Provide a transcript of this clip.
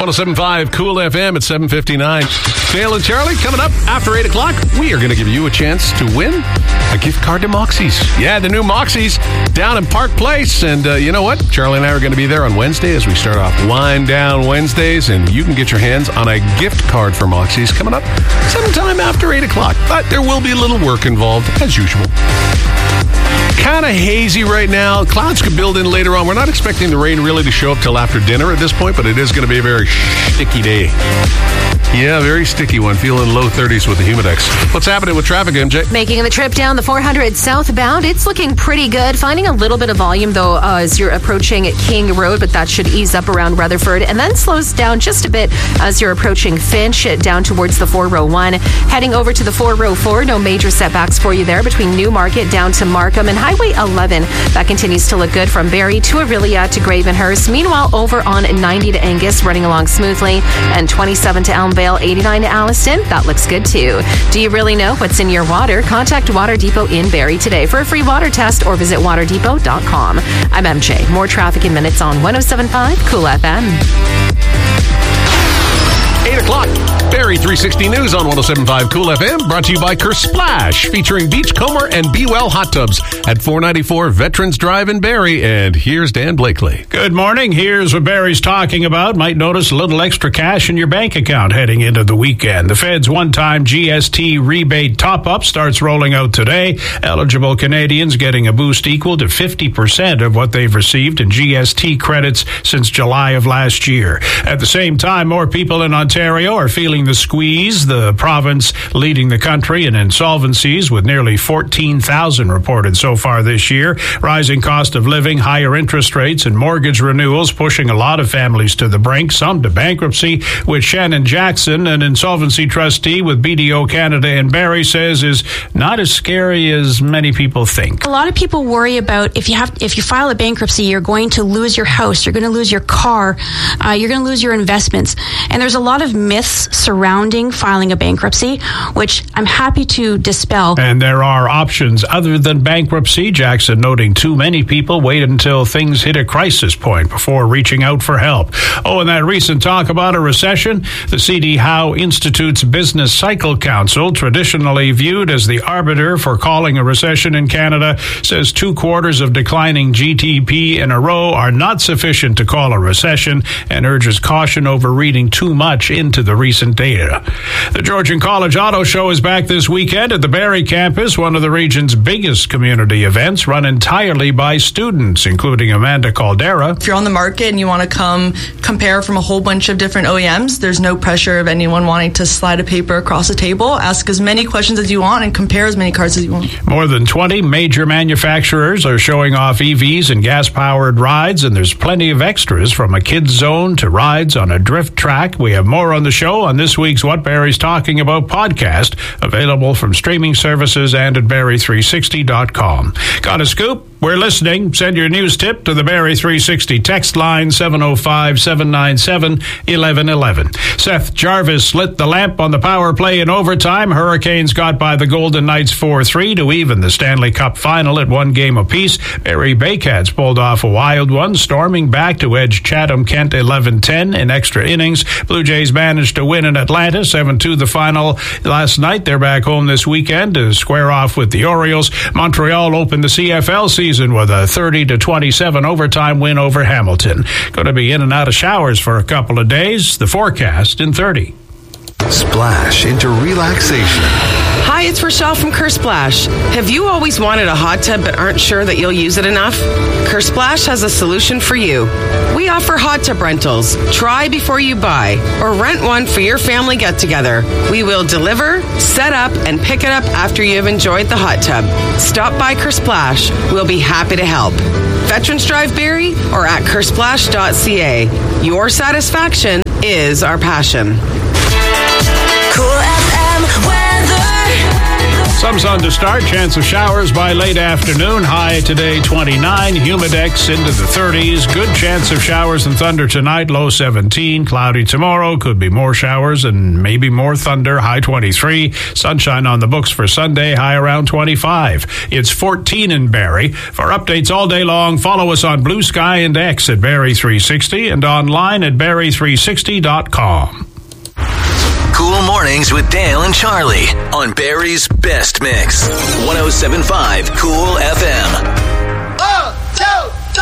107.5 Cool FM at 7:59. Dale and Charlie coming up after 8 o'clock. We are going to give you a chance to win a gift card to Moxie's. Yeah, the new Moxie's down in Park Place. And you know what? Charlie and I are going to be there on Wednesday as we start off Wind Down Wednesdays. And you can get your hands on a gift card for Moxie's coming up sometime after 8 o'clock. But there will be a little work involved, as usual. Kind of hazy right now. Clouds could build in later on. We're not expecting the rain really to show up till after dinner at this point, but it is going to be a very sticky day. Yeah, very sticky one. Feeling low 30s with the Humidex. What's happening with traffic, MJ? Making the trip down the 400 southbound, it's looking pretty good. Finding a little bit of volume, though, as you're approaching King Road, but that should ease up around Rutherford, and then slows down just a bit as you're approaching Finch, down towards the 401. Heading over to the 404, no major setbacks for you there between Newmarket down to Markham, and Highway 11. That continues to look good from Barrie to Orillia to Gravenhurst. Meanwhile, over on 90 to Angus, running along smoothly, and 27 to Elmvale, 89 to Alliston. That looks good too. Do you really know what's in your water? Contact Water Depot in Barrie today for a free water test or visit waterdepot.com. I'm MJ. More traffic in minutes on 107.5 Cool FM. 8 o'clock. Barrie 360 News on 107.5 Cool FM, brought to you by Kersplash, featuring Beachcomber and Be Well hot tubs at 494 Veterans Drive in Barrie. And here's Dan Blakely. Good morning. Here's what Barrie's talking about. Might notice a little extra cash in your bank account heading into the weekend. The Fed's one-time GST rebate top-up starts rolling out today. Eligible Canadians getting a boost equal to 50% of what they've received in GST credits since July of last year. At the same time, more people in Ontario are feeling the squeeze, the province leading the country in insolvencies with nearly 14,000 reported so far this year. Rising cost of living, higher interest rates, and mortgage renewals pushing a lot of families to the brink, some to bankruptcy, which Shannon Jackson, an insolvency trustee with BDO Canada in Barrie, says is not as scary as many people think. A lot of people worry about if you file a bankruptcy, you're going to lose your house, you're going to lose your car, you're going to lose your investments. And there's a lot of myths surrounding filing a bankruptcy, which I'm happy to dispel. And there are options other than bankruptcy, Jackson noting too many people wait until things hit a crisis point before reaching out for help. Oh, and that recent talk about a recession, the C.D. Howe Institute's Business Cycle Council, traditionally viewed as the arbiter for calling a recession in Canada, says 2 quarters of declining GDP in a row are not sufficient to call a recession and urges caution over reading too much into the recent data. The Georgian College Auto Show is back this weekend at the Barrie campus, one of the region's biggest community events, run entirely by students, including Amanda Caldera. If you're on the market and you want to come compare from a whole bunch of different OEMs, there's no pressure of anyone wanting to slide a paper across the table. Ask as many questions as you want and compare as many cars as you want. More than 20 major manufacturers are showing off EVs and gas-powered rides, and there's plenty of extras from a kids zone to rides on a drift track. We have more on the show on this week's What Barrie's Talking About podcast, available from streaming services and at Barrie360.com. Got a scoop? We're listening. Send your news tip to the Barrie 360 text line 705-797-1111. Seth Jarvis lit the lamp on the power play in overtime. Hurricanes got by the Golden Knights 4-3 to even the Stanley Cup final at 1 game apiece. Barrie Baycats pulled off a wild one, storming back to edge Chatham Kent 11-10 in extra innings. Blue Jays managed to win in Atlanta 7-2 the final last night. They're back home this weekend to square off with the Orioles. Montreal opened the CFL season with a 30-27 overtime win over Hamilton. Going to be in and out of showers for a couple of days. The forecast in 30. Splash into relaxation. Hi, it's Rochelle from Kersplash. Have you always wanted a hot tub but aren't sure that you'll use it enough? Kersplash has a solution for you. We offer hot tub rentals. Try before you buy, or rent one for your family get-together. We will deliver, set up, and pick it up after you have enjoyed the hot tub. Stop by Kersplash. We'll be happy to help. Veterans Drive Barrie or at kersplash.ca. Your satisfaction is our passion. Cool FM weather. Some sun to start. Chance of showers by late afternoon. High today 29. Humidex into the 30s. Good chance of showers and thunder tonight. Low 17. Cloudy tomorrow. Could be more showers and maybe more thunder. High 23. Sunshine on the books for Sunday. High around 25. It's 14 in Barrie. For updates all day long, follow us on Blue Sky and X at Barrie360 and online at Barrie360.com. Cool Mornings with Dale and Charlie on Barrie's Best Mix. 107.5 Cool FM.